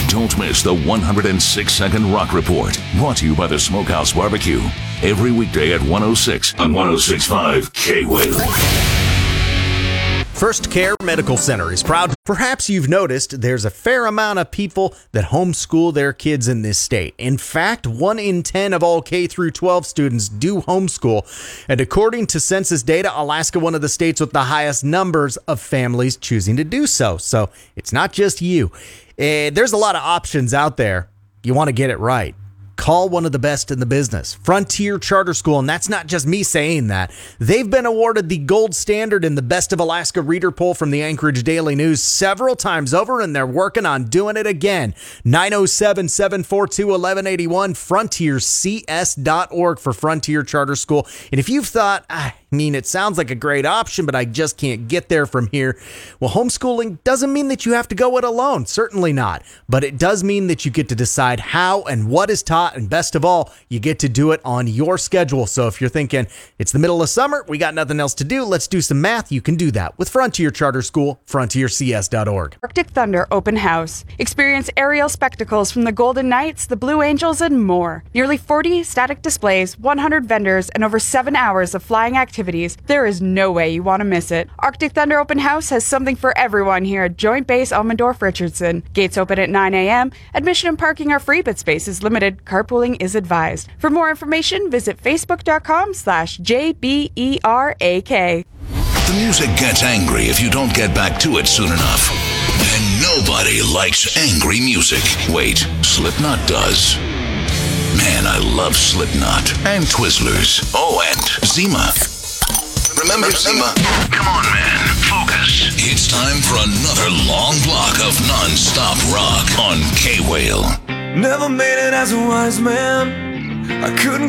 Don't miss the 106-second Rock Report, brought to you by the Smokehouse Barbecue. Every weekday at 106 on 106.5 K-Whale. First Care Medical Center is proud. Perhaps you've noticed there's a fair amount of people that homeschool their kids in this state. In fact, 1 in 10 of all K through 12 students do homeschool. And according to census data, Alaska, one of the states with the highest numbers of families choosing to do so. So it's not just you. There's a lot of options out there. You want to get it right. Call one of the best in the business, Frontier Charter School, and that's not just me saying that. They've been awarded the gold standard in the Best of Alaska reader poll from the Anchorage Daily News several times over, and they're working on doing it again. 907-742-1181, frontiercs.org for Frontier Charter School. And if you've thought, it sounds like a great option, but I just can't get there from here. Well, homeschooling doesn't mean that you have to go it alone. Certainly not. But it does mean that you get to decide how and what is taught. And best of all, you get to do it on your schedule. So if you're thinking it's the middle of summer, we got nothing else to do, let's do some math, you can do that with Frontier Charter School, frontiercs.org. Arctic Thunder Open House. Experience aerial spectacles from the Golden Knights, the Blue Angels, and more. Nearly 40 static displays, 100 vendors, and over 7 hours of flying activities. There is no way you want to miss it. Arctic Thunder Open House has something for everyone here at Joint Base Elmendorf-Richardson. Gates open at 9 a.m. Admission and parking are free, but space is limited. Carpooling is advised. For more information, visit facebook.com/JBERAK. The music gets angry if you don't get back to it soon enough. And nobody likes angry music. Wait, Slipknot does. Man, I love Slipknot. And Twizzlers. Oh, and Zima. Remember Zima? Come on, man. Focus. It's time for another long block of non-stop rock on K-Whale. Never made it as a wise man. I couldn't